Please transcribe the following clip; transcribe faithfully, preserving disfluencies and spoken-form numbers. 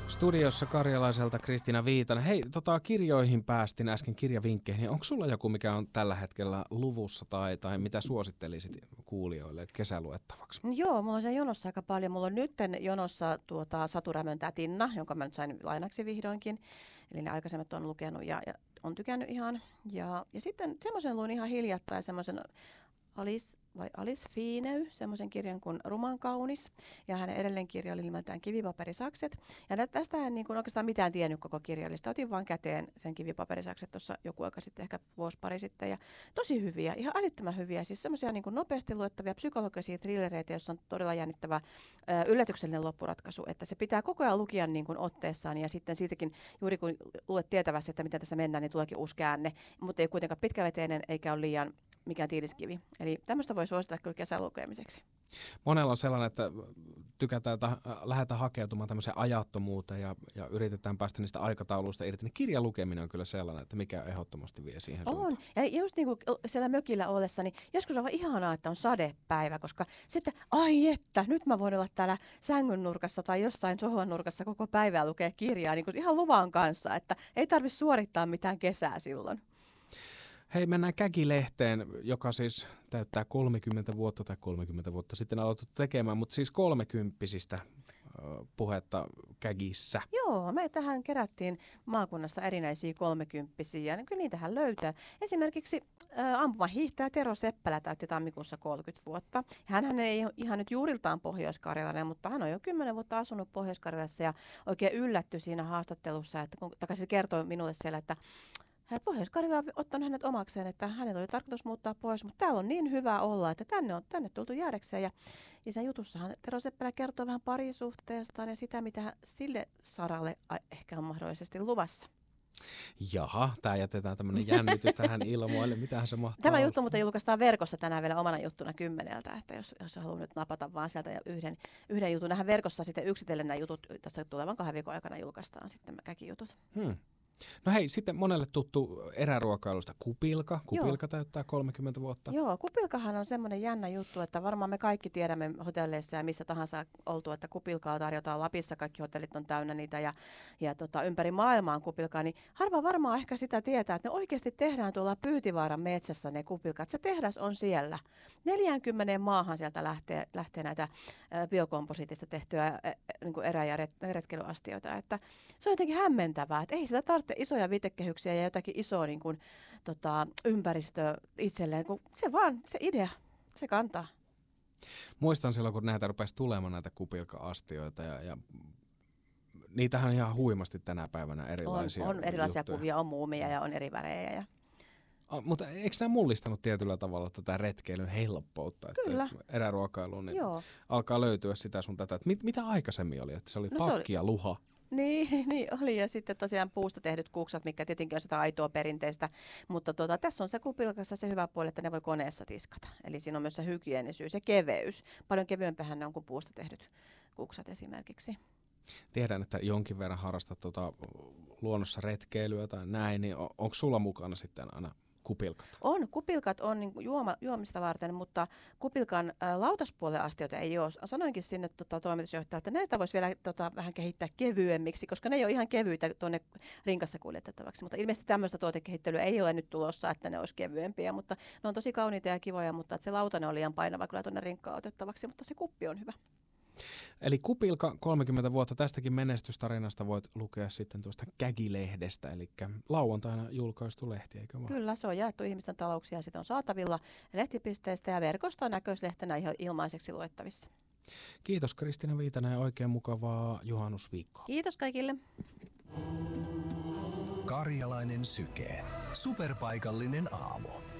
Studiossa karjalaiselta Kristiina Viitanen. Hei, tota, kirjoihin päästin äsken kirjavinkkeihin. Onko sulla joku, mikä on tällä hetkellä luvussa tai, tai mitä suosittelisit kuulijoille kesäluettavaksi? No joo, mulla on se jonossa aika paljon. Mulla on nytten jonossa tuota Satu Rämön Tätinna, jonka mä nyt sain lainaksi vihdoinkin. Eli ne aikaisemmat on lukenut ja, ja on tykännyt ihan. Ja, ja sitten semmoisen luin ihan hiljattain semmoisen Alice, vai Alice Fiiney, semmoisen kirjan kuin Ruman kaunis, ja hänen edelleen kirja oli nimeltään Kivipaperisakset. Ja tästä en niin kuin oikeastaan mitään tiennyt koko kirjallista. Otin vaan käteen sen Kivipaperisakset tuossa joku aika sitten, ehkä vuosi pari sitten, ja tosi hyviä, ihan älyttömän hyviä. Siis semmoisia niin kuin nopeasti luettavia psykologisia thrillereitä, joissa on todella jännittävä ö, yllätyksellinen loppuratkaisu, että se pitää koko ajan lukijan niin kuin otteessaan, ja sitten siitäkin, juuri kun luet tietävässä, että mitä tässä mennään, niin tuleekin uusi käänne, mutta ei kuitenkaan pitkäveteinen, eikä ole liian mikään tiiliskivi. Eli tämmöistä voi suosittaa kyllä kesälukemiseksi. Monella on sellainen, että tykätään, että lähdetään hakeutumaan tämmöiseen ajattomuuteen ja, ja yritetään päästä niistä aikatauluista irti. Niin kirjan lukeminen on kyllä sellainen, että mikä ehdottomasti vie siihen on. suuntaan. Ja just niin kuin siellä mökillä ollessa, niin joskus on ihanaa, että on sadepäivä, koska sitten, ai että, nyt mä voin olla täällä sängyn nurkassa tai jossain sohvan nurkassa koko päivää lukea kirjaa niin kuin ihan luvan kanssa, että ei tarvitse suorittaa mitään kesää silloin. Hei, mennään Käki-lehteen, joka siis täyttää kolmekymmentä vuotta tai kolmekymmentä vuotta sitten aloitettu tekemään, mutta siis kolmekymppisistä puhetta Kägissä. Joo, me tähän kerättiin maakunnasta erinäisiä kolmekymppisiä, ja kyllä niitähän löytää. Esimerkiksi ä, ampumahiihtäjä Tero Seppälä täytti tammikuussa kolmekymmentä vuotta. Hänhän ei ihan nyt juuriltaan pohjoiskarjalainen, mutta hän on jo kymmenen vuotta asunut Pohjois-Karjalassa ja oikein yllättyi siinä haastattelussa, että kun takaisin se kertoi minulle siellä, että Pohjois-Karjala on ottanut hänet omakseen, että hänellä oli tarkoitus muuttaa pois, mutta täällä on niin hyvä olla, että tänne on tänne tultu jäädäkseen. Ja, ja sen jutussahan Tero Seppälä kertoo vähän parisuhteestaan ja sitä, mitä sille saralle ehkä on mahdollisesti luvassa. Jaha, tämä jätetään tämmöinen jännitys tähän ilmoille. Mitähän se mahtaa Tämä olla? juttu muuten julkaistaan verkossa tänään vielä omana juttuna kymmeneltä, että jos, jos haluaa nyt napata vaan sieltä ja yhden, yhden jutun. Nähdään verkossa sitten yksitellen nämä jutut, tässä tulevan kahden viikon aikana julkaistaan sitten Käki-jutut. Hmm. No hei, sitten monelle tuttu eräruokailusta Kupilka. Kupilka Joo. täyttää kolmekymmentä vuotta. Joo, Kupilkahan on semmoinen jännä juttu, että varmaan me kaikki tiedämme hotelleissa ja missä tahansa oltu, että Kupilkaa tarjotaan Lapissa, kaikki hotellit on täynnä niitä ja, ja tota, ympäri maailmaa on Kupilkaa, niin harva varmaan ehkä sitä tietää, että ne oikeasti tehdään tuolla Pyytivaaran metsässä ne Kupilkat. Se tehdas on siellä. neljäänkymmeneen maahan sieltä lähtee, lähtee näitä ä, biokomposiitista tehtyä ä, niin kuin erä- ja ret- retkeilyastioita, että se on jotenkin hämmentävää, että ei sitä tarvitse isoja viitekehyksiä ja jotakin isoa niin kuin, tota, ympäristöä itselleen, kun se vaan, se idea, se kantaa. Muistan silloin, kun näitä rupesi tulemaan näitä Kupilka-astioita ja, ja niitähän on ihan huimasti tänä päivänä erilaisia On, on erilaisia juttuja. kuvia, on muumia ja on eri värejä. Ja... Ah, mutta eikö nämä mullistanut tietyllä tavalla tätä retkeilyn helppoutta? Kyllä. Että eräruokailuun niin Joo. alkaa löytyä sitä sun tätä. Mit, mitä aikaisemmin oli? Että se oli no pakki ja luha. Niin, niin oli ja sitten tosiaan puusta tehdyt kuksat, mikä tietenkin on sitä aitoa perinteistä, mutta tuota, tässä on se Kupilkassa se hyvä puoli, että ne voi koneessa tiskata. Eli siinä on myös se hygieenisyys ja keveys. Paljon kevyempähän ne on kuin puusta tehdyt kuksat esimerkiksi. Tiedän, että jonkin verran harrastat tuota luonnossa retkeilyä tai näin, niin on, onko sulla mukana sitten aina Kupilkat? On, Kupilkat on niin juoma, juomista varten, mutta Kupilkan ä, lautaspuolen astioita ei ole. Sanoinkin sinne tota, toimitusjohtajalle, että näistä voisi vielä tota, vähän kehittää kevyemmiksi, koska ne ei ole ihan kevyitä tuonne rinkassa kuljetettavaksi. Mutta ilmeisesti tämmöistä tuotekehittelyä ei ole nyt tulossa, että ne olisi kevyempiä, mutta ne on tosi kauniita ja kivoja, mutta että se lautanen on liian painava kyllä tuonne rinkkaan otettavaksi, mutta se kuppi on hyvä. Eli Kupilka kolmekymmentä vuotta, tästäkin menestystarinasta voit lukea sitten tuosta Kägi-lehdestä, eli lauantaina julkaistu lehti, eikö vaan? Kyllä, se on jaettu ihmisten talouksia, sitä on saatavilla lehtipisteistä ja verkosta näköislehtenä ihan ilmaiseksi luettavissa. Kiitos Kristiina Viitanen ja oikein mukavaa juhannusviikkoa. Kiitos kaikille. Karjalainen syke. Superpaikallinen aamu.